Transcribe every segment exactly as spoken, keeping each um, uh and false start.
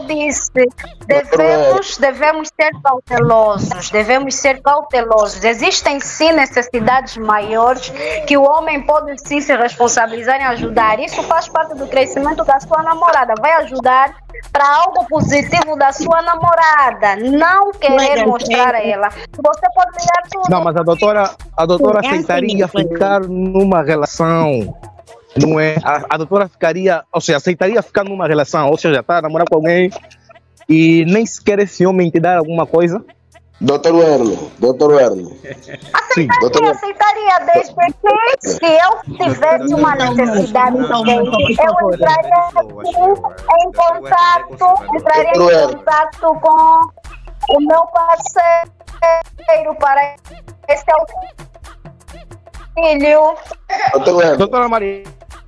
eu disse, devemos, devemos ser cautelosos, devemos ser cautelosos. Existem sim necessidades maiores que o homem pode sim se responsabilizar em ajudar. Isso faz parte do crescimento da sua namorada. Vai ajudar para algo positivo da sua namorada. Não querer mostrar a ela. Você pode ganhar tudo. Não, mas a doutora, a doutora aceitaria ficar numa relação. Não é? A, a doutora ficaria, ou seja, aceitaria ficar numa relação, ou seja, tá a namorar com alguém e nem sequer esse homem te dar alguma coisa? Doutor Werner, doutor Werner. Aceitaria, doutor... aceitaria, desde que se eu tivesse uma necessidade de alguém, eu entraria em contato, entraria em contato com o meu parceiro para esse auxílio. Doutor Werner. Doutora Maria,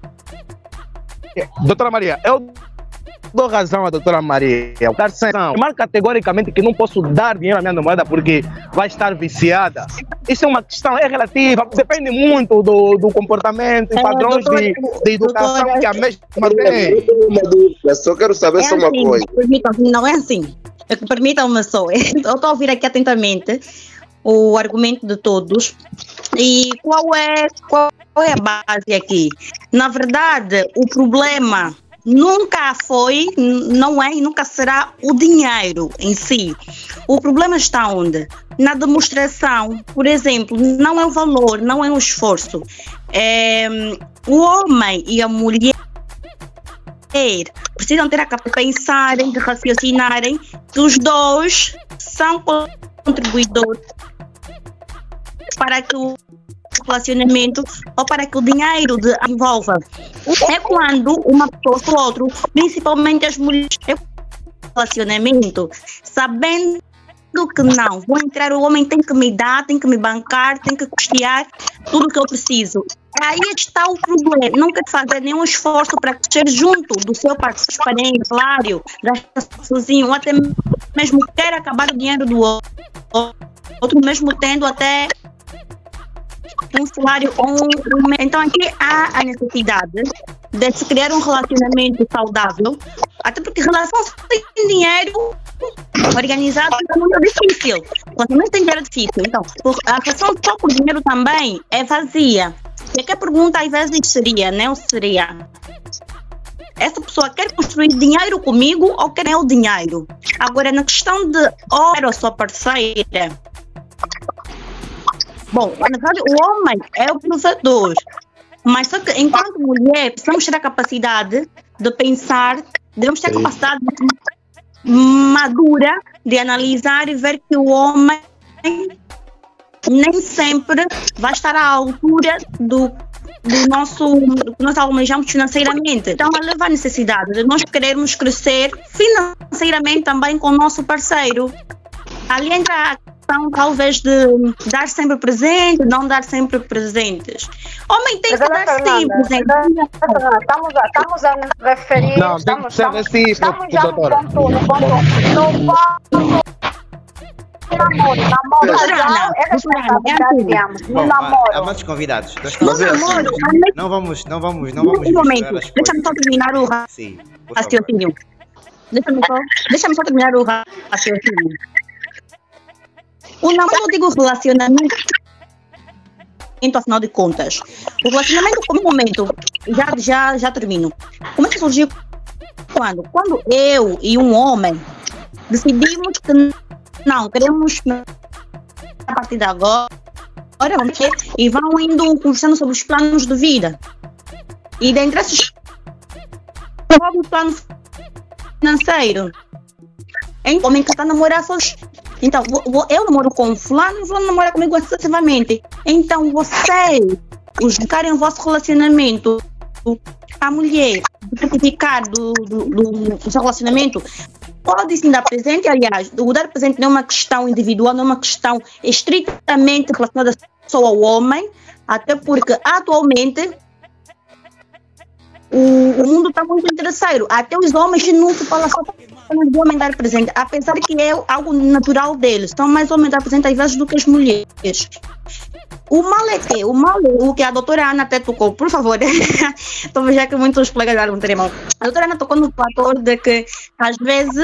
doutora Maria, eu dou razão à doutora Maria. Dar sanção, mas categoricamente que não posso dar dinheiro à minha namorada porque vai estar viciada. Isso é uma questão, é relativa, depende muito do, do comportamento e padrões é, doutora, de, de educação doutora, que a mesma tem. Eu só quero saber é só uma assim, coisa. Não é assim. Permitam-me só. Eu estou a ouvir aqui atentamente o argumento de todos. E qual é, qual é a base aqui? Na verdade, o problema nunca foi, não é e nunca será o dinheiro em si. O problema está onde? Na demonstração. Por exemplo, não é o valor, não é o esforço. É, o homem e a mulher precisam ter a capacidade de pensarem, de raciocinarem, que os dois são contribuidores para que o relacionamento ou para que o dinheiro de envolva. É quando uma pessoa ou outro, principalmente as mulheres, é relacionamento, sabendo que não, vou entrar, o homem tem que me dar, tem que me bancar, tem que custear tudo o que eu preciso. Aí está o problema, não quer fazer nenhum esforço para crescer junto do seu parceiro, salário, gasta sozinho, ou até mesmo quer acabar o dinheiro do outro, outro mesmo tendo até um salário ou um... Então aqui há a necessidade de se criar um relacionamento saudável, até porque relação sem dinheiro organizado é muito difícil. Relacionamento sem dinheiro é difícil. Então, a relação só por dinheiro também é vazia. E aqui a pergunta às vezes seria, não seria: essa pessoa quer construir dinheiro comigo ou quer o dinheiro? Agora, na questão de ou a sua parceira, bom, na verdade, o homem é o provedor, mas só que enquanto mulher precisamos ter a capacidade de pensar, devemos ter a capacidade madura de analisar e ver que o homem nem sempre vai estar à altura do, do nosso, do que nós almejamos financeiramente. Então, leva a necessidade de nós querermos crescer financeiramente também com o nosso parceiro. Ali entra a questão, talvez, de dar sempre presente, não dar sempre presentes. Homem tem que dar sim presente. Estamos a, estamos a nos referir... Não, tem que ser recíproco, doutora. No ponto, no ponto... Namoro, namoro, casal, é responsabilidade de ambos. No namoro. Há muitos convidados. No namoro. Não vamos, não vamos, não vamos. Um momento, deixa-me só terminar o raciocínio. Deixa-me só, deixa-me só terminar o raciocínio. O namoro, eu digo relacionamento, afinal de contas. O relacionamento, como momento, já, já, já termino. Como é que surgiu? Quando? Quando eu e um homem decidimos que não, queremos a partir de agora, vamos ter, e vão indo conversando sobre os planos de vida. E dentre esses planos financeiros, em homem que está a namorar sozinho. Então, eu namoro com fulano, fulano namora comigo excessivamente. Então, vocês buscarem o vosso relacionamento, a mulher certificar do, do, do, do seu relacionamento, pode sim dar presente. Aliás, o dar presente não é uma questão individual, não é uma questão estritamente relacionada só ao homem, até porque atualmente o, o mundo está muito interesseiro. Até os homens não se falam só do homem dar presente, apesar que é algo natural deles. São mais homens dar presente às vezes do que as mulheres. O mal é que, o mal é o que a doutora Ana até tocou, por favor. Estou já que muitos colegas já não terem mal. A doutora Ana tocou no fator de que, às vezes,